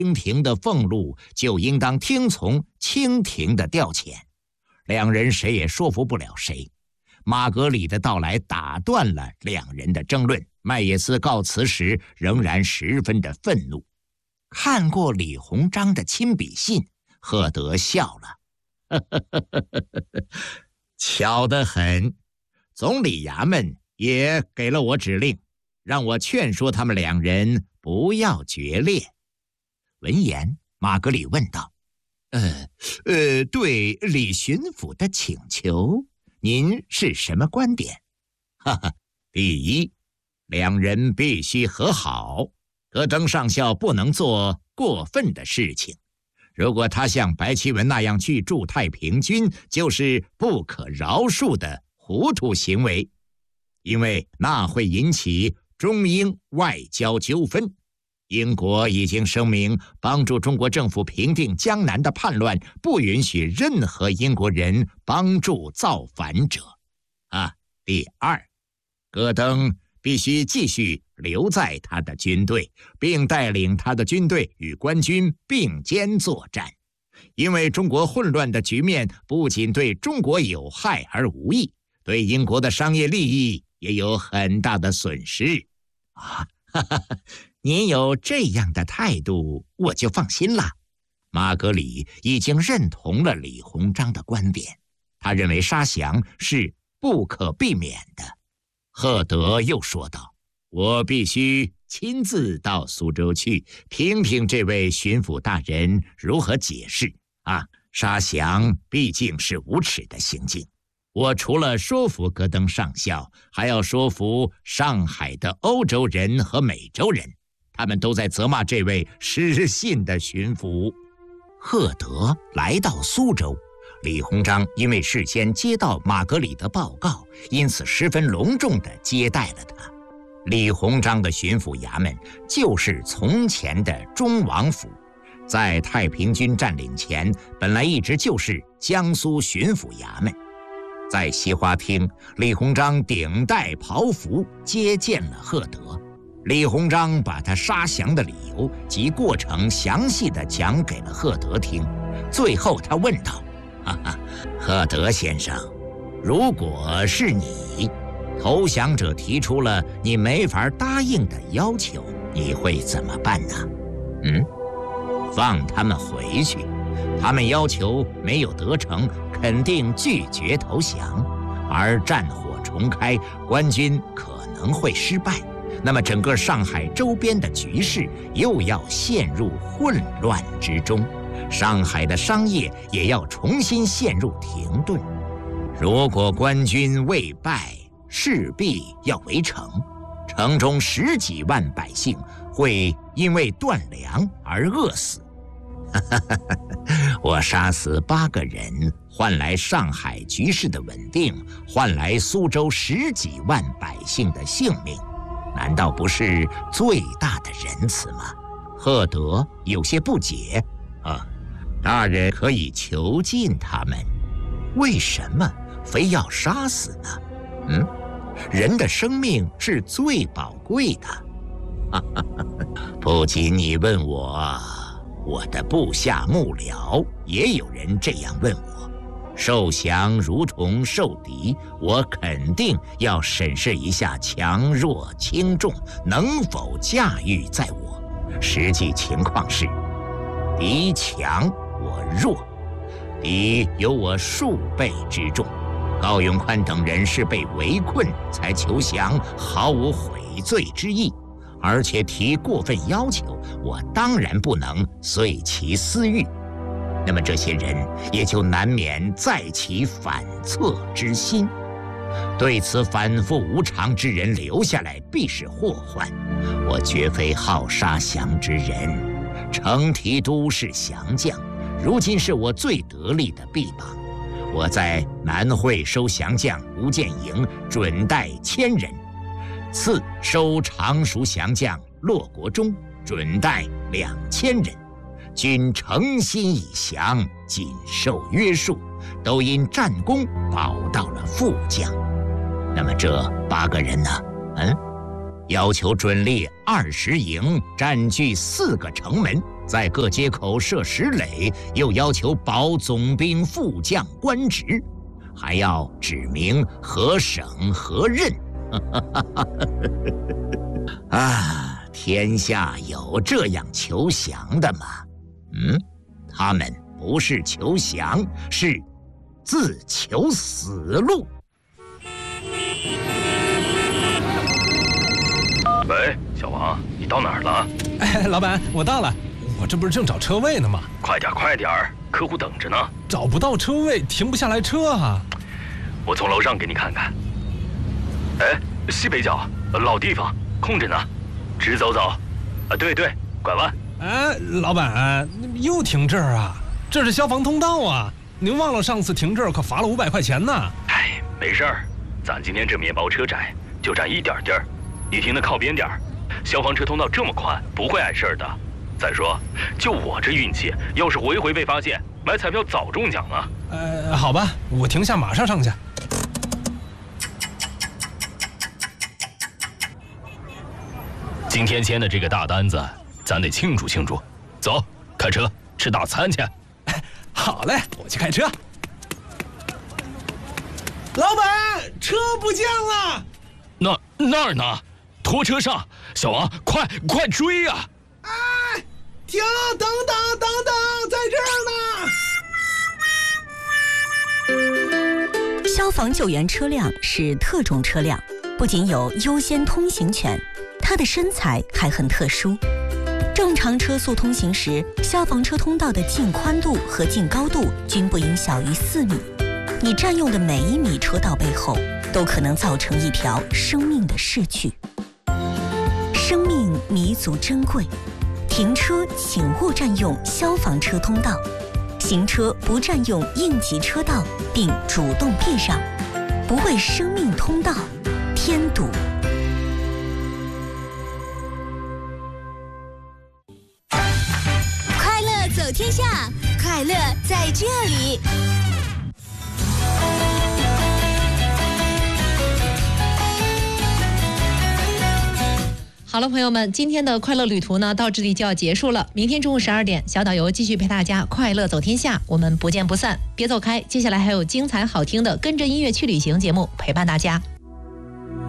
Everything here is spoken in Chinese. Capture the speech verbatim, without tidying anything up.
清廷的俸禄，就应当听从清廷的调遣。两人谁也说服不了谁。马格里的到来打断了两人的争论。麦耶斯告辞时仍然十分的愤怒。看过李鸿章的亲笔信，赫德笑了，巧得很。总理衙门也给了我指令，让我劝说他们两人不要决裂。闻言，马格里问道：“呃呃，对李巡抚的请求，您是什么观点？”哈哈，第一，两人必须和好。戈登上校不能做过分的事情。如果他像白奇文那样去驻太平军，就是不可饶恕的糊涂行为，因为那会引起中英外交纠纷。英国已经声明帮助中国政府平定江南的叛乱，不允许任何英国人帮助造反者。啊，第二，戈登必须继续留在他的军队，并带领他的军队与官军并肩作战。因为中国混乱的局面不仅对中国有害而无益，对英国的商业利益也有很大的损失。啊，哈哈，您有这样的态度，我就放心了。马格里已经认同了李鸿章的观点，他认为杀降是不可避免的。赫德又说道：“我必须亲自到苏州去，听听这位巡抚大人如何解释。啊，杀降毕竟是无耻的行径。我除了说服戈登上校，还要说服上海的欧洲人和美洲人，他们都在责骂这位失信的巡抚。”赫德来到苏州，李鸿章因为事先接到马格里的报告，因此十分隆重地接待了他。李鸿章的巡抚衙门就是从前的中王府，在太平军占领前，本来一直就是江苏巡抚衙门。在西花厅，李鸿章顶戴袍服接见了赫德。李鸿章把他杀降的理由及过程详细地讲给了赫德听。最后他问道：“哈哈，赫德先生，如果是你，投降者提出了你没法答应的要求，你会怎么办呢？”“嗯，放他们回去，他们要求没有得成，肯定拒绝投降，而战火重开，官军可能会失败，那么整个上海周边的局势又要陷入混乱之中，上海的商业也要重新陷入停顿。如果官军未败，势必要围城，城中十几万百姓会因为断粮而饿死。我杀死八个人，换来上海局势的稳定，换来苏州十几万百姓的性命，难道不是最大的仁慈吗？”赫德有些不解。啊，大人可以囚禁他们，为什么非要杀死呢？嗯，人的生命是最宝贵的。不仅你问我，我的部下幕僚也有人这样问我。受降如同受敌，我肯定要审视一下强弱轻重能否驾驭在我。实际情况是，敌强我弱，敌有我数倍之众。高永宽等人是被围困才求降，毫无悔罪之意，而且提过分要求，我当然不能遂其私欲。那么这些人也就难免再起反侧之心。对此反复无常之人留下来，必是祸患。我绝非好杀降之人，承提督是降将，如今是我最得力的臂膀。我在南会收降将吴建营，准带千人；次收常熟降将骆国忠，准带两千人。均诚心以降，谨受约束，都因战功保到了副将。那么这八个人呢？嗯，要求准立二十营，占据四个城门， 在各街口设石垒，又要求保总兵、副将官职，还要指明何省何任。啊，天下有这样求降的吗？嗯，他们不是求降，是自求死路。 喂，小王，你到哪儿了？ 哎，老板，我到了，我这不是正找车位呢吗？ 快点，快点，客户等着呢。 找不到车位，停不下来车啊！ 我从楼上给你看看。哎，西北角老地方空着呢，直走走。啊，对对，拐弯。 哎，老板，又停这儿啊？这是消防通道啊！您忘了上次停这儿可罚了五百块钱呢？ 哎，没事儿，咱今天这面包车窄，就占一点地儿。你停的靠边点儿，消防车通道这么宽，不会碍事儿的。再说，就我这运气，要是回回被发现，买彩票早中奖了。 呃，好吧，我停下，马上上去。 今天签的这个大单子，咱得庆祝庆祝。走，开车吃大餐去。 好嘞，我去开车。老板，车不见了。 那那儿呢？拖车上，小王，快快追呀！ 哎，停，等等等等，在这儿呢。消防救援车辆是特种车辆，不仅有优先通行权，它的身材还很特殊。正常车速通行时，消防车通道的净宽度和净高度均不应小于四米。你占用的每一米车道背后，都可能造成一条生命的逝去。生命弥足珍贵，停车请勿占用消防车通道，行车不占用应急车道，并主动避让，不为生命通道添堵。 快乐走天下，快乐在这里。 好了，朋友们，今天的快乐旅途呢，到这里就要结束了。明天中午十二点，小导游继续陪大家快乐走天下，我们不见不散。别走开，接下来还有精彩好听的《跟着音乐去旅行》节目陪伴大家。